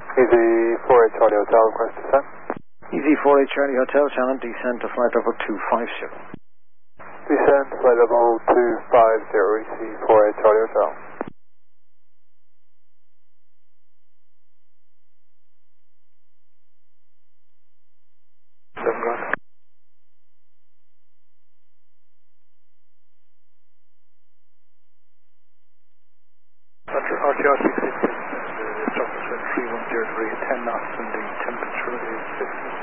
Easy 48 Charlie Hotel, request descent. Easy 48 Charlie Hotel, Shannon, descend to flight level 250. Descend to flight level 250, Easy 48 Charlie Hotel. RTR 660.